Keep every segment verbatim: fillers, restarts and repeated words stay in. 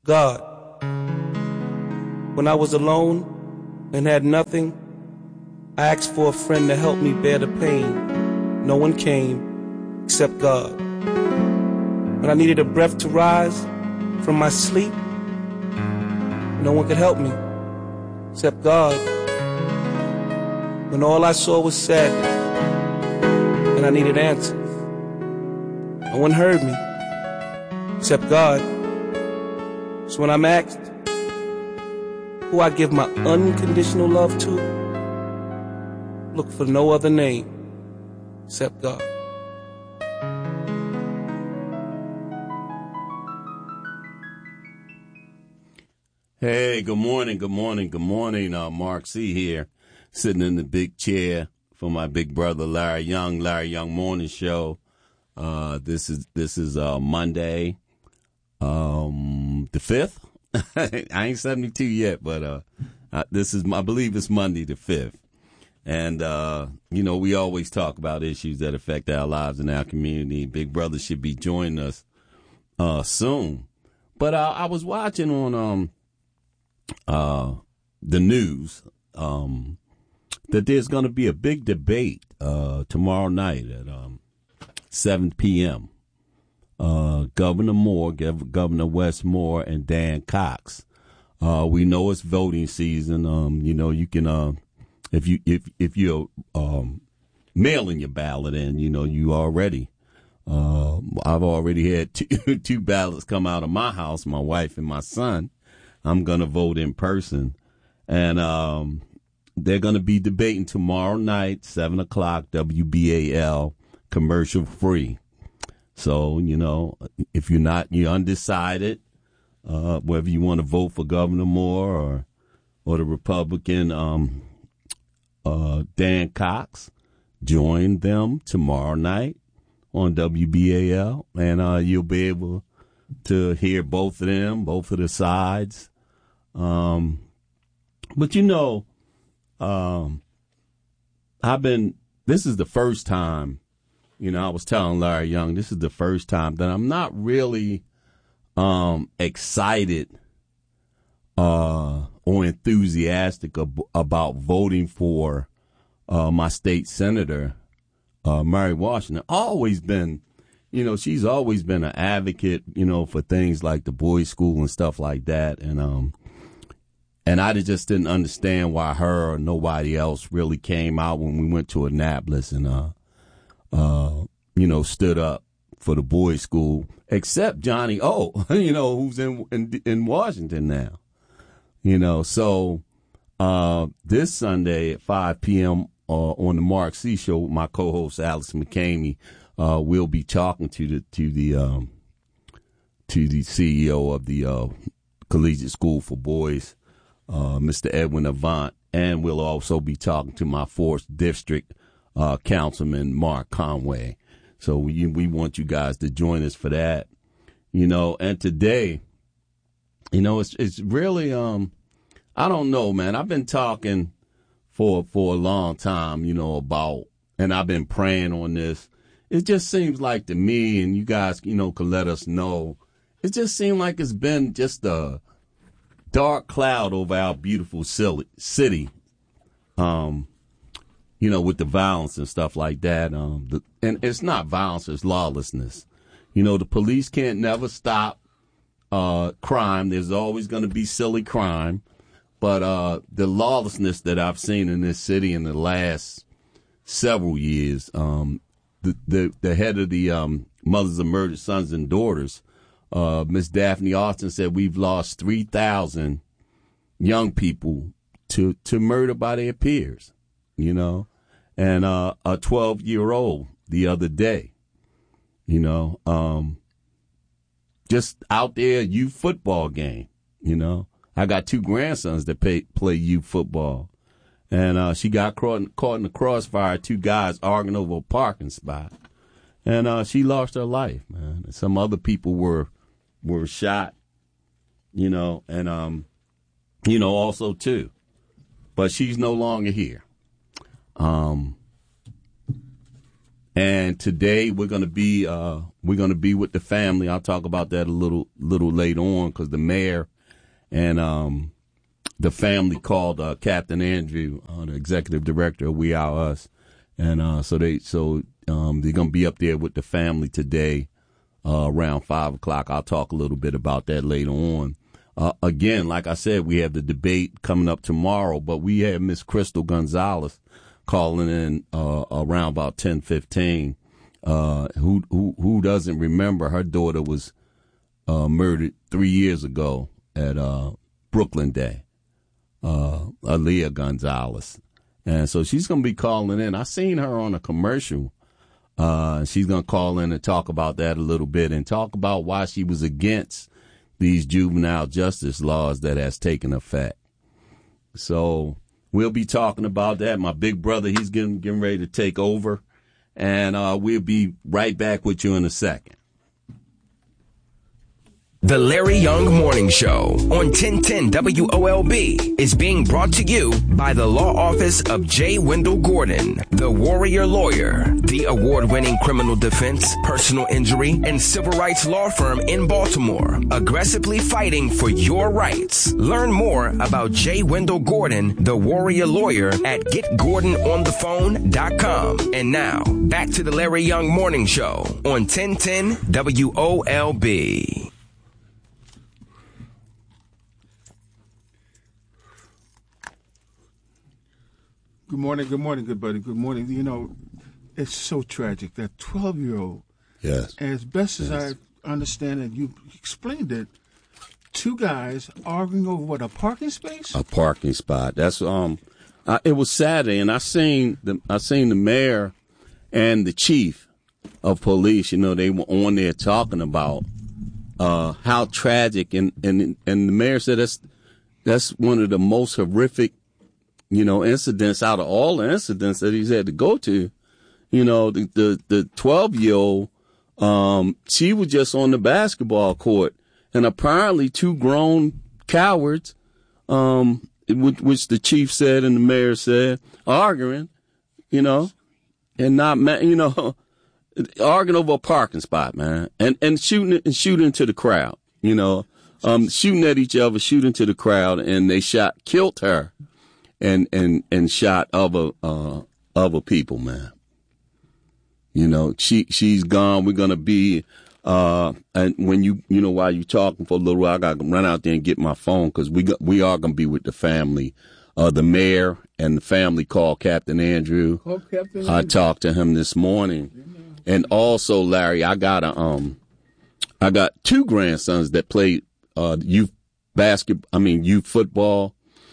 God, when I was alone and had nothing, I asked for a friend to help me bear the pain. No one came except God. When I needed a breath to rise from my sleep, no one could help me except God. When all I saw was sadness and I needed answers, no one heard me except God. So when I'm asked who I give my unconditional love to, look for no other name except God. Hey, good morning, good morning, good morning. Uh, Mark C. here, sitting in the big chair for my big brother Larry Young, Larry Young Morning Show. Uh, this is this is uh, Monday, um, the fifth. I ain't seventy-two yet, but uh, uh, this is I believe it's Monday the fifth. And uh, you know, we always talk about issues that affect our lives and our community. Big brother should be joining us uh, soon. But uh, I was watching on um. Uh, the news um, that there's going to be a big debate uh, tomorrow night at um, seven p.m. Uh, Governor Moore, Gov- Governor Wes Moore, and Dan Cox. Uh, we know it's voting season. Um, you know, you can uh, if you if if you're um, mailing your ballot in, you know, you already. Uh, I've already had two, two ballots come out of my house, my wife and my son. I'm going to vote in person. And um, they're going to be debating tomorrow night, seven o'clock, W B A L, commercial free. So, you know, if you're not, you're undecided, uh, whether you want to vote for Governor Moore or or the Republican um, uh, Dan Cox, join them tomorrow night on W B A L. And uh, you'll be able to hear both of them, both of the sides. Um, but you know, um, I've been, this is the first time, you know, I was telling Larry Young, this is the first time that I'm not really, um, excited, uh, or enthusiastic ab- about voting for, uh, my state senator, uh, Mary Washington. Always been, you know, she's always been an advocate, you know, for things like the boys' school and stuff like that. And, um, And I just didn't understand why her or nobody else really came out when we went to Annapolis and, uh, uh, you know, stood up for the boys' school, except Johnny O, you know, who's in in, in Washington now. You know, so uh, this Sunday at five p.m. Uh, on the Mark C. Show with my co-host Alex McCamey, uh, we'll be talking to the to the um, to the C E O of the uh, Collegiate School for Boys. Uh, Mister Edwin Avant, and we'll also be talking to my fourth district uh, councilman, Mark Conway. So we we want you guys to join us for that, you know. And today, you know, it's it's really um, I don't know, man. I've been talking for for a long time, you know, about, and I've been praying on this. It just seems like to me, and you guys, you know, can let us know. It just seems like it's been just a dark cloud over our beautiful city, um, you know, with the violence and stuff like that. Um, the, and it's not violence, it's lawlessness. You know, the police can't never stop uh, crime. There's always going to be silly crime. But uh, the lawlessness that I've seen in this city in the last several years, um, the, the, the head of the um, Mothers of Murdered Sons and Daughters, Uh, Miss Daphne Austin said we've lost three thousand young people to, to murder by their peers, you know, and uh, a twelve-year-old the other day, you know, um, just out there, youth football game, you know. I got two grandsons that pay, play youth football, and uh, she got caught, caught in the crossfire, two guys arguing over a parking spot, and uh, she lost her life, man. And some other people were were shot, you know, and, um, you know, also, too. But she's no longer here. Um, And today we're going to be uh, we're going to be with the family. I'll talk about that a little little later on because the mayor and um, the family called uh, Captain Andrew, uh, the executive director of We Are Us, and uh, so they so um, they're going to be up there with the family today uh, around five o'clock. I'll talk a little bit about that later on. Uh, again, like I said, we have the debate coming up tomorrow, but we have Miss Crystal Gonzalez calling in uh, around about ten fifteen. Uh, who who who doesn't remember her daughter was uh, murdered three years ago at uh, Brooklyn Day, uh, Aaliyah Gonzalez, and so she's gonna be calling in. I seen her on a commercial. Uh, she's gonna call in and talk about that a little bit and talk about why she was against these juvenile justice laws that has taken effect. So we'll be talking about that. My big brother, he's getting, getting ready to take over. And uh, we'll be right back with you in a second. The Larry Young Morning Show on ten ten W O L B is being brought to you by the law office of J. Wendell Gordon, the Warrior Lawyer, the award-winning criminal defense, personal injury, and civil rights law firm in Baltimore, aggressively fighting for your rights. Learn more about J. Wendell Gordon, the Warrior Lawyer, at get gordon on the phone dot com. And now, back to the Larry Young Morning Show on ten ten W O L B. Good morning, good morning, good buddy, good morning. You know, it's so tragic, that twelve-year-old. Yes. As best as yes. I understand it, you explained it, two guys arguing over what, a parking space? A parking spot. That's um, I, it was Saturday, and I seen the I seen the mayor and the chief of police. You know, they were on there talking about uh how tragic, and and and the mayor said that's that's one of the most horrific, you know, incidents out of all the incidents that he's had to go to. You know, the the, the twelve-year-old, um, she was just on the basketball court, and apparently two grown cowards, um, which, which the chief said and the mayor said, arguing, you know, and not, you know, arguing over a parking spot, man, and and shooting and shooting into the crowd, you know, um, shooting at each other, shooting to the crowd, and they shot, killed her. And, and, and shot other, uh, other people, man. You know, she, she's gone. We're going to be, uh, and when you, you know, while you talking for a little while, I got to run out there and get my phone because we got, we are going to be with the family. Uh, the mayor and the family called Captain Andrew. Oh, Captain I Andrew. talked to him this morning. Yeah. And also, Larry, I got a, um, I got two grandsons that played, uh, youth basketball, I mean, youth football.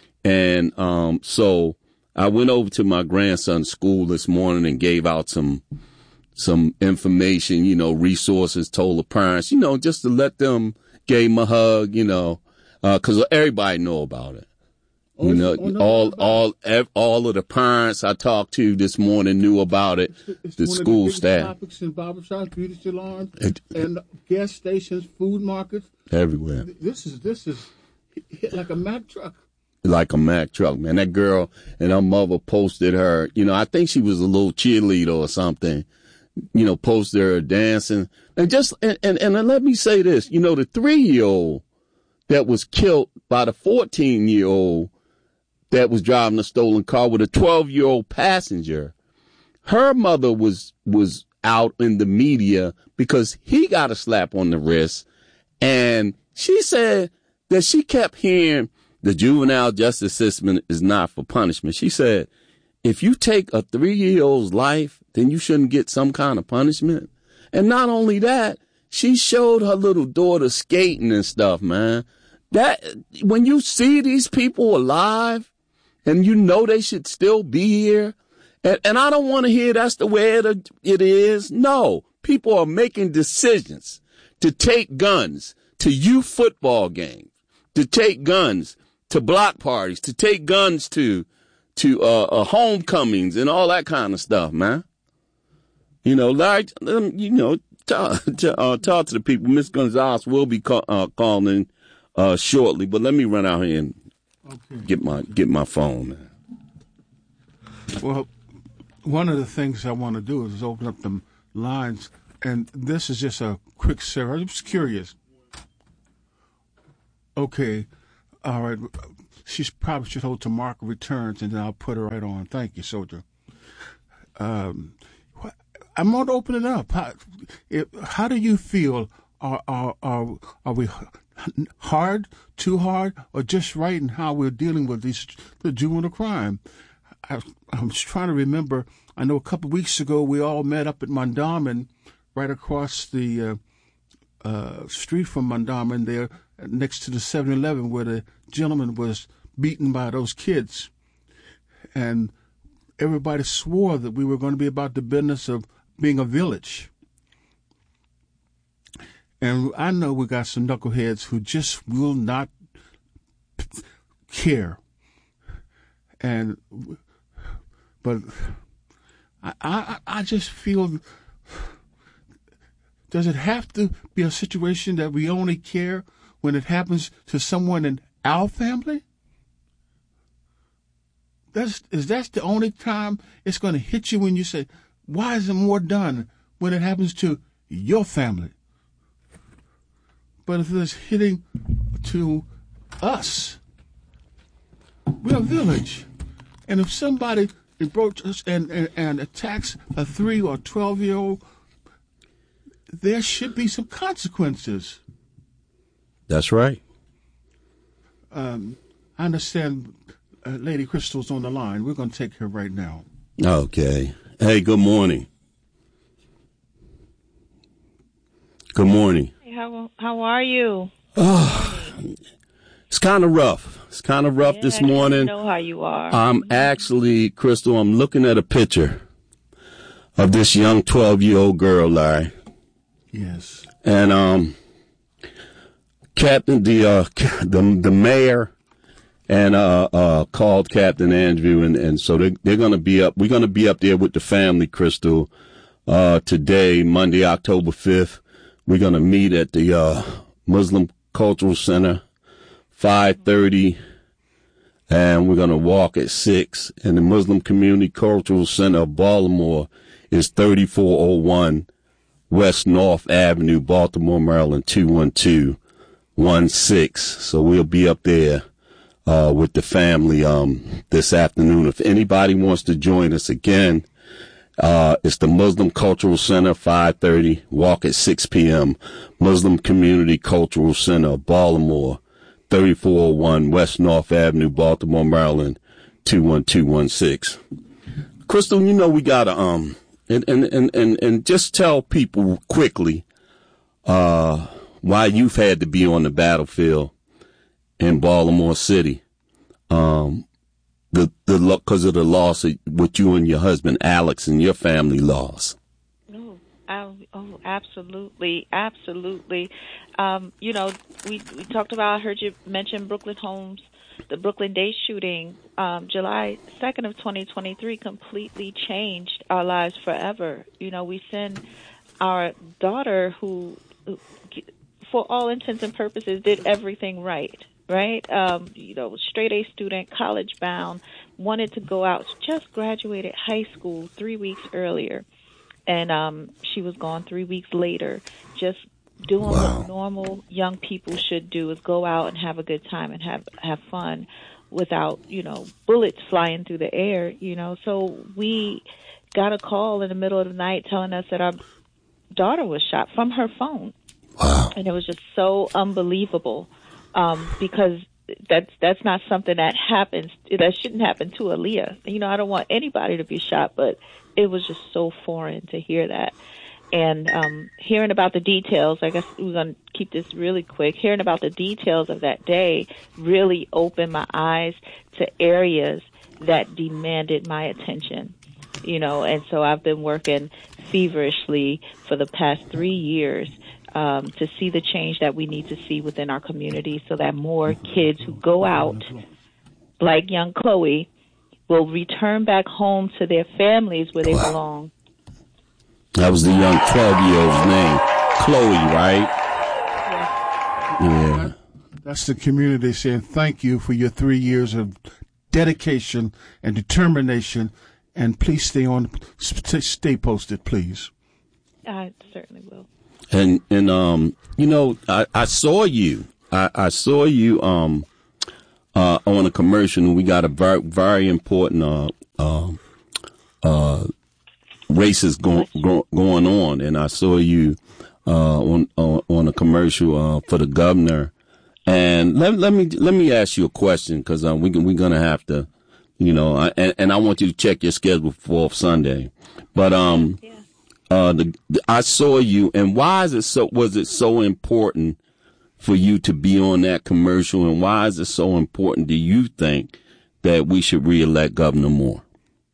And um, so I went over to my grandson's school this morning and gave out some some information, you know, resources, told the parents, you know, just to let them, gave them a hug, you know, because uh, everybody know about it. Oh, you know, oh, all all ev- all of the parents I talked to this morning knew about it. It's, it's the one school of the staff, topics in barbershops, beauty salons, it, and gas stations, food markets, everywhere. This is this is hit like a Mack truck. Like a Mack truck, man. That girl and her mother posted her, you know, I think she was a little cheerleader or something, you know, posted her dancing. And just, and, and, and let me say this, you know, the three-year-old that was killed by the fourteen-year-old that was driving a stolen car with a twelve-year-old passenger, her mother was, was out in the media because he got a slap on the wrist. And she said that she kept hearing, the juvenile justice system is not for punishment. She said, if you take a three-year-old's life, then you shouldn't get some kind of punishment. And not only that, she showed her little daughter skating and stuff, man. That, when you see these people alive and you know they should still be here, and, and I don't want to hear that's the way it, it is. No, people are making decisions to take guns to youth football games, to take guns to block parties, to take guns to to uh, uh, homecomings and all that kind of stuff, man. You know, like, you know, talk, uh, talk to the people. Miss Gonzalez will be call, uh, calling uh, shortly, but let me run out here and okay. get my get my phone, man. Well, one of the things I want to do is open up the lines, and this is just a quick survey. I'm just curious. Okay, all right. She probably should hold till Mark returns, and then I'll put her right on. Thank you, Soldier. Um, I'm going to open it up. How, if, how do you feel? Are, are, are, are we hard, too hard, or just right in how we're dealing with these the juvenile crime? I, I'm just trying to remember. I know a couple of weeks ago we all met up at Mondawmin, right across the uh, uh, street from Mondawmin there, next to the seven eleven, where the gentleman was beaten by those kids. And everybody swore that we were going to be about the business of being a village. And I know we got some knuckleheads who just will not care. And, but I, I, I just feel, does it have to be a situation that we only care when it happens to someone in our family? That's, is that the only time it's going to hit you when you say, why is it more done when it happens to your family? But if it's hitting to us, we're a village. And if somebody approaches and, and, and attacks a three or twelve-year-old, there should be some consequences. That's right. Um, I understand uh, Lady Crystal's on the line. We're going to take her right now. Okay. Hey, good morning. Good morning. Hey, how how are you? Oh, it's kind of rough. It's kind of rough yeah, this morning. I know how you are. I'm actually, Crystal, I'm looking at a picture of this young twelve-year-old girl, Larry. Yes. And um, Captain, the uh, the the mayor, and uh, uh, called Captain Andrew, and, and so they they're gonna be up. We're gonna be up there with the family, Crystal, uh, today, Monday, October fifth. We're gonna meet at the uh, Muslim Cultural Center, five thirty, and we're gonna walk at six. And the Muslim Community Cultural Center of Baltimore is thirty-four oh one West North Avenue, Baltimore, Maryland, two one two one six. So we'll be up there uh, with the family um, this afternoon. If anybody wants to join us again, uh, it's the Muslim Cultural Center, five thirty, walk at six p.m. Muslim Community Cultural Center, Baltimore, thirty-four oh one West North Avenue, Baltimore, Maryland, two one two one six. Crystal, you know we gotta um and and and and, and just tell people quickly uh why you've had to be on the battlefield in Baltimore City, um the the because of the loss of what you and your husband Alex and your family lost. Oh, oh, oh absolutely, absolutely. Um, you know, we we talked about. I heard you mention Brooklyn Homes. The Brooklyn Day shooting, um, July second of twenty twenty-three, completely changed our lives forever. You know, we send our daughter who, for all intents and purposes, did everything right, right? Um, you know, straight A student, college bound, wanted to go out, just graduated high school three weeks earlier. And um, she was gone three weeks later, just doing wow. what normal young people should do, is go out and have a good time and have have fun without, you know, bullets flying through the air, you know. So we got a call in the middle of the night telling us that our daughter was shot from her phone. Wow. And it was just so unbelievable um, because that's that's not something that happens. That shouldn't happen to Aaliyah. You know, I don't want anybody to be shot, but it was just so foreign to hear that. And um, hearing about the details, I guess we're going to keep this really quick, hearing about the details of that day really opened my eyes to areas that demanded my attention, you know, and so I've been working feverishly for the past three years um, to see the change that we need to see within our community so that more kids who go out, like young Chloe, will return back home to their families where they belong. That was the young twelve-year-old's name, Chloe, right? Yeah. Yeah. That's the community saying thank you for your three years of dedication and determination And please stay on, stay posted, please. I certainly will. And, and, um, you know, I, I saw you, I, I saw you, um, uh, on a commercial, and we got a very, very important, uh, uh, uh, races go, go, going on. And I saw you, uh, on, on, on a commercial, uh, for the governor. And let, let me, let me ask you a question, cause, um, we can, we're going to have to, you know, I, and, and I want you to check your schedule for Sunday. But, um, yeah. Uh, the, the, I saw you, and why is it so, was it so important for you to be on that commercial, and why is it so important, do you think, that we should reelect Governor Moore?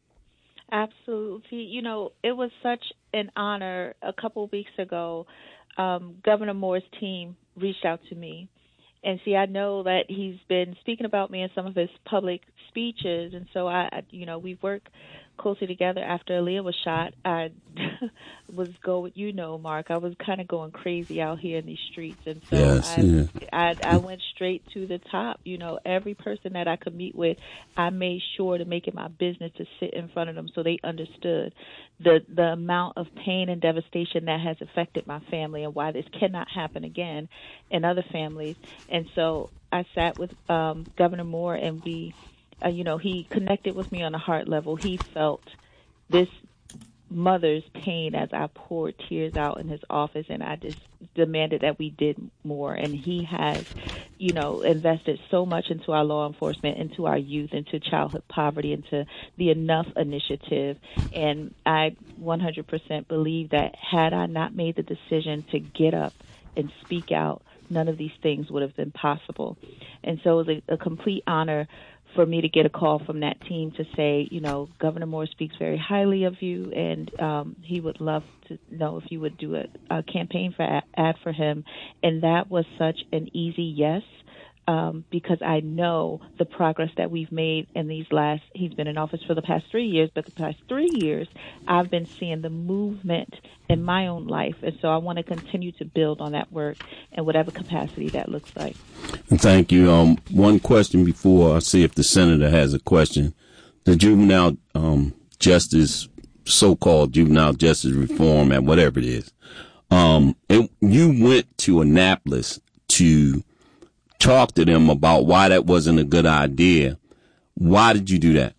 Absolutely. You know, it was such an honor. A couple of weeks ago, um, Governor Moore's team reached out to me. And see, I know that he's been speaking about me in some of his public speeches, and so I, you know, we work closely together. After Aaliyah was shot, I was go, you know, Mark, I was kind of going crazy out here in these streets, and so yes, I, yeah. I, I went straight to the top. You know, every person that I could meet with, I made sure to make it my business to sit in front of them so they understood the the amount of pain and devastation that has affected my family and why this cannot happen again in other families. And so I sat with um, Governor Moore, and we, uh, you know, he connected with me on a heart level. He felt this mother's pain as I poured tears out in his office, and I just demanded that we did more. And he has, you know, invested so much into our law enforcement, into our youth, into childhood poverty, into the Enough initiative. And I one hundred percent believe that had I not made the decision to get up and speak out, none of these things would have been possible. And so it was a, a complete honor for me to get a call from that team to say, you know, Governor Moore speaks very highly of you, and um, he would love to know if you would do a, a campaign for ad for him. And that was such an easy yes, um, because I know the progress that we've made in these last, he's been in office for the past three years, but the past three years, I've been seeing the movement in my own life. And so I want to continue to build on that work in whatever capacity that looks like. Thank you. Um, one question before I see if the senator has a question. The juvenile um, justice, so-called juvenile justice reform, and whatever it is, um, it, you went to Annapolis to talk to them about why that wasn't a good idea. Why did you do that?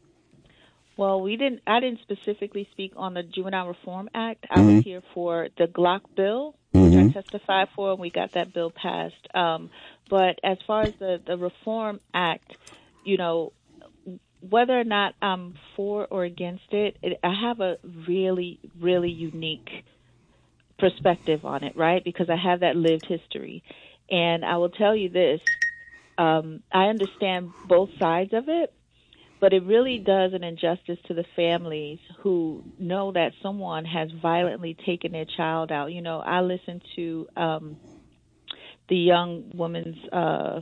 Well, we didn't. I didn't specifically speak on the Juvenile Reform Act. I mm-hmm. was here for the Glock bill, which mm-hmm. I testified for, and we got that bill passed. Um, but as far as the, the Reform Act, you know, whether or not I'm for or against it, it, I have a really, really unique perspective on it, right? Because I have that lived history. And I will tell you this, um, I understand both sides of it, but it really does an injustice to the families who know that someone has violently taken their child out. You know, I listened to um, the young woman's, uh,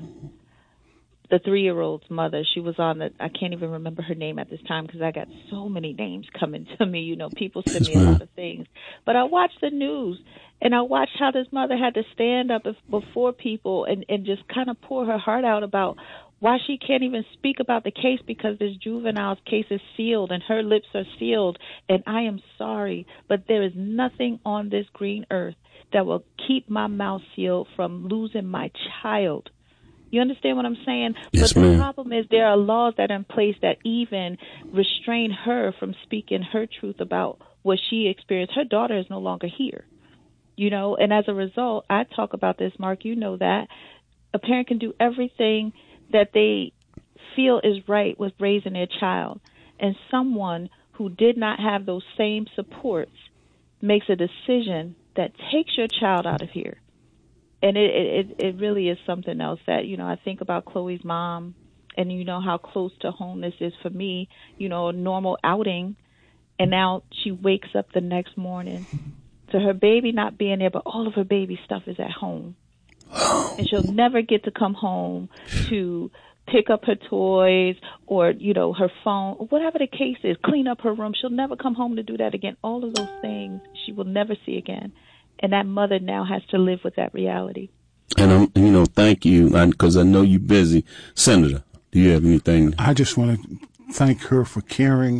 the three-year-old's mother. She was on the, I can't even remember her name at this time because I got so many names coming to me. You know, people send me a lot of things. But I watched the news, and I watched how this mother had to stand up before people and, and just kind of pour her heart out about why she can't even speak about the case because this juvenile's case is sealed and her lips are sealed. And I am sorry, but there is nothing on this green earth that will keep my mouth sealed from losing my child. You understand what I'm saying? Yes, but the ma'am. problem is there are laws that are in place that even restrain her from speaking her truth about what she experienced. Her daughter is no longer here, you know, and as a result, I talk about this, Mark, you know that. A parent can do everything that they feel is right with raising their child, and someone who did not have those same supports makes a decision that takes your child out of here. And it, it, it really is something else that, you know, I think about Chloe's mom, and you know how close to home this is for me, you know, a normal outing, and now she wakes up the next morning to her baby not being there, but all of her baby stuff is at home. And she'll never get to come home to pick up her toys or, you know, her phone, or whatever the case is, clean up her room. She'll never come home to do that again. All of those things she will never see again. And that mother now has to live with that reality. And, I'm, you know, thank you, because I know you're busy. Senator, do you have anything? I just want to thank her for caring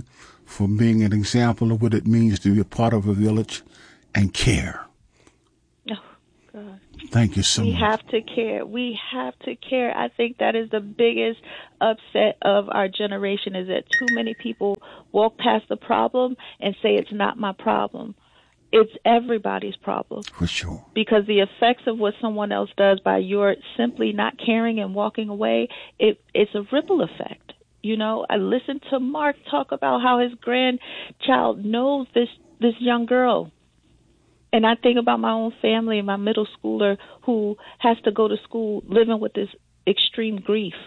for being an example of what it means to be a part of a village and care. Oh, God. Thank you so we much. We have to care. We have to care. I think that is the biggest upset of our generation, is that too many people walk past the problem and say it's not my problem. It's everybody's problem. For sure. Because the effects of what someone else does by your simply not caring and walking away, it, it's a ripple effect. You know, I listened to Mark talk about how his grandchild knows this, this young girl. And I think about my own family and my middle schooler who has to go to school living with this extreme grief.